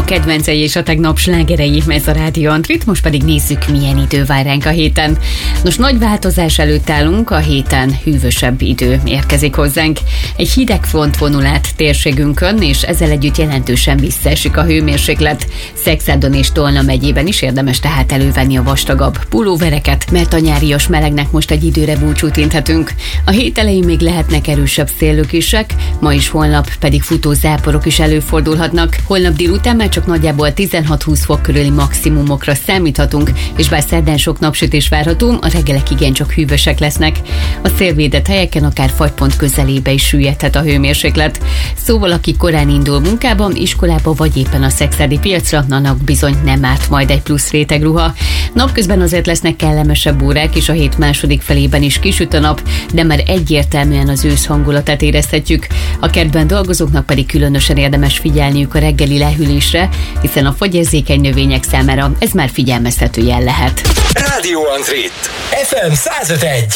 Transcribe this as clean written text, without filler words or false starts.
a kedvencei és a tegnap slágerei, ez a Rádió Antrit, most pedig nézzük, milyen idő vár ránk a héten. Nos, nagy változás előtt állunk, a héten hűvösebb idő érkezik hozzánk. Egy hideg front vonul át térségünkön, és ezzel együtt jelentősen visszaesik a hőmérséklet. Szekszádon és Tolna megyében is érdemes tehát elővenni a vastagabb pulóvereket, mert a nyárias melegnek most egy időre búcsút inthetünk. A hét elején még lehetnek erősebb széllökések, ma és holnap pedig futó záporok is előfordulhatnak. Holnap délután már csak nagyjából 16-20 fok körüli maximumokra számíthatunk, és bár szerdán sok napsütés várható, a reggelek igencsak hűvösek lesznek. A szélvédett helyeken akár fagypont közelébe is süllyedhet a hőmérséklet. Szóval aki korán indul munkában, iskolába vagy éppen a szexádi piacra, annak bizony nem árt majd egy plusz rétegruha. Napközben azért lesznek kellemesebb órák, és a hét második felében is kisüt a nap, de már egyértelműen az ősz hangulatát érezhetjük. A kertben dolgozóknak pedig különösen érdemes figyelniük a reggeli lehűlésre, hiszen a fagyérzékeny növények számára ez már figyelmeztető jel lehet. Rádió Antrit, FM 105.1.